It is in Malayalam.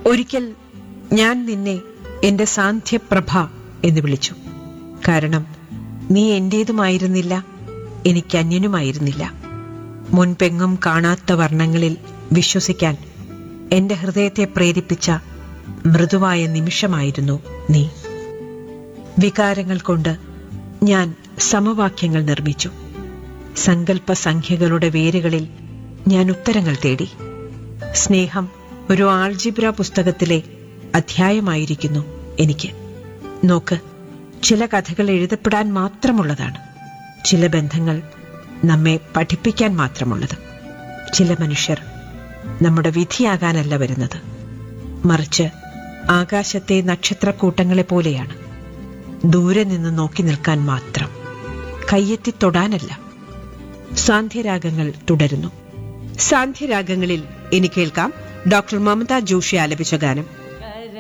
ഒരിക്കൽ ഞാൻ നിന്നെ എന്റെ സാന്ധ്യപ്രഭ എന്ന് വിളിച്ചു. കാരണം നീ എന്റേതുമായിരുന്നില്ല, എനിക്ക് അന്യനുമായിരുന്നില്ല. മുൻപെങ്ങും കാണാത്ത വർണ്ണങ്ങളിൽ വിശ്വസിക്കാൻ എന്റെ ഹൃദയത്തെ പ്രേരിപ്പിച്ച മൃദുവായ നിമിഷമായിരുന്നു നീ. വികാരങ്ങൾ കൊണ്ട് ഞാൻ സമവാക്യങ്ങൾ നിർമ്മിച്ചു. സങ്കല്പ സംഖ്യകളുടെ വേരുകളിൽ ഞാൻ ഉത്തരങ്ങൾ തേടി. സ്നേഹം ഒരു ആൾജിബ്ര പുസ്തകത്തിലെ അധ്യായമായിരിക്കുന്നു എനിക്ക്. നോക്ക്, ചില കഥകൾ എഴുതപ്പെടാൻ മാത്രമുള്ളതാണ്, ചില ബന്ധങ്ങൾ നമ്മെ പഠിപ്പിക്കാൻ മാത്രമുള്ളത്. ചില മനുഷ്യർ നമ്മുടെ വിധിയാകാനല്ല വരുന്നത്, മറിച്ച് ആകാശത്തെ നക്ഷത്രക്കൂട്ടങ്ങളെ പോലെയാണ്. ദൂരെ നിന്ന് നോക്കി നിൽക്കാൻ മാത്രം, കയ്യെത്തി തൊടാനല്ല. സാന്ധ്യരാഗങ്ങൾ തുടരുന്നു. സാന്ധ്യരാഗങ്ങളിൽ ഇനി കേൾക്കാം ഡോക്ടർ മമത ജോഷി ആലപിച്ച ഗാനം.